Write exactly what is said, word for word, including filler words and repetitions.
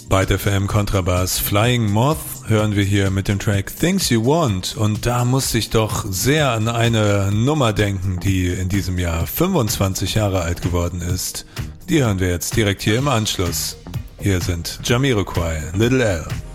Byte F M Kontrabass Flying Moth hören wir hier mit dem Track Things You Want, und da musste ich doch sehr an eine Nummer denken, die in diesem Jahr fünfundzwanzig Jahre alt geworden ist. Die hören wir jetzt direkt hier im Anschluss. Hier sind Jamiroquai, Little L.